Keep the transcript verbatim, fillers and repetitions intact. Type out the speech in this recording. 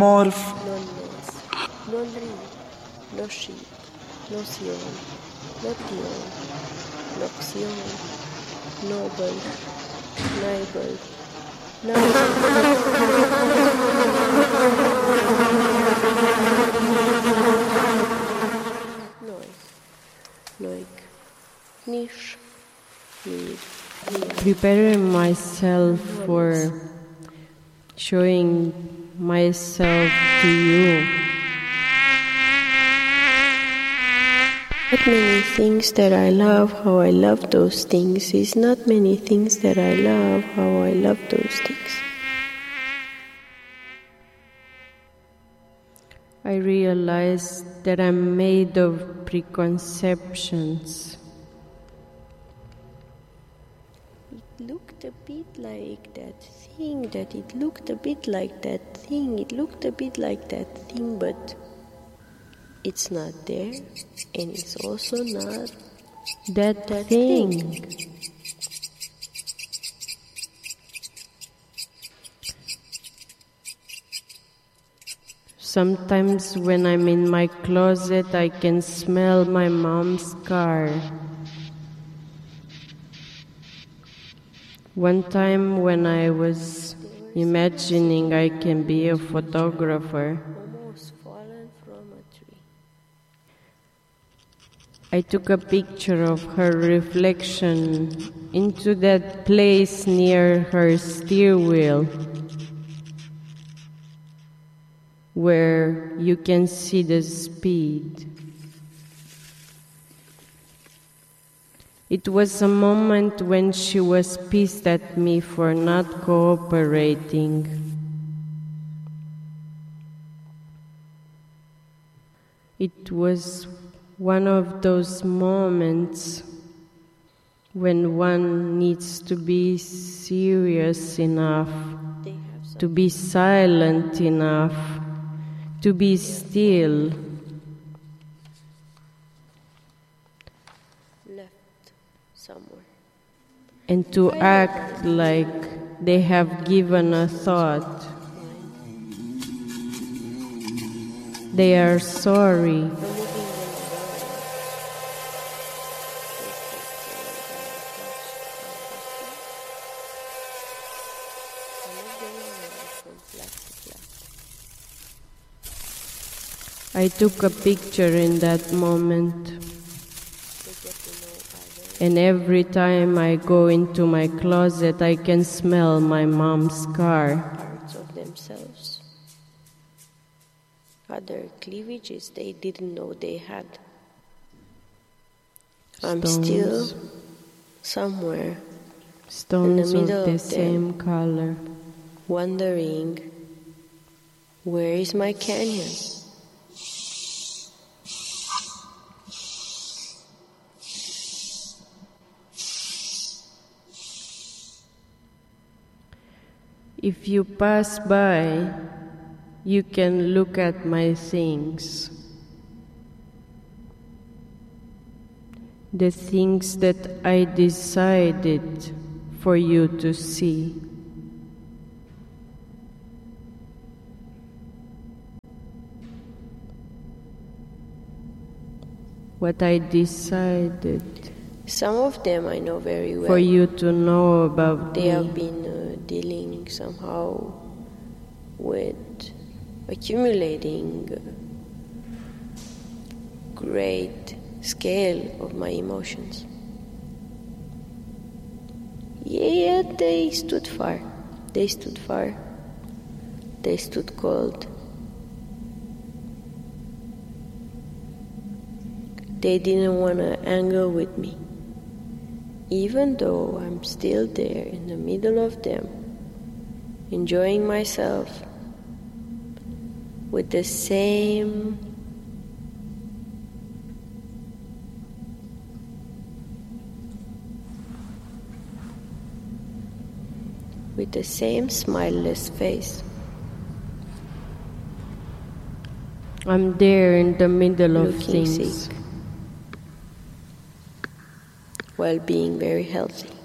morph. Noneness, non-ri, no sheep, no sion, no tion, noxion, noble, nibble, noise, noik, nish, need, preparing myself for showing myself to you. Not many things that I love, how I love those things, is not many things that I love, how I love those things. I realize that I'm made of preconceptions. It looked a bit like that thing, that it looked a bit like that thing, it looked a bit like that thing, but it's not there, and it's also not that, that thing. thing. Sometimes when I'm in my closet, I can smell my mom's car. One time when I was imagining I can be a photographer, Almost fallen from a tree. I took a picture of her reflection into that place near her steering wheel, where you can see the speed. It was a moment when she was pissed at me for not cooperating. It was one of those moments when one needs to be serious enough, to be silent enough, to be still. Left somewhere. And to act like they have given a thought. They are sorry. I took a picture in that moment, and every time I go into my closet, I can smell my mom's car. Parts of themselves, other cleavages they didn't know they had. I'm Stones. still somewhere Stones in the of middle the of same them, color. wondering, where is my canyon? If you pass by, you can look at my things. The things that I decided for you to see. What I decided. Some of them I know very well. For you to know about They me. have been uh, dealing somehow with accumulating great scale of my emotions. Yet they stood far. They stood far. They stood cold. They didn't want to angle with me. Even though I'm still there in the middle of them, enjoying myself with the same with the same smileless face. I'm there in the middle of Looking things. sick, while being very healthy.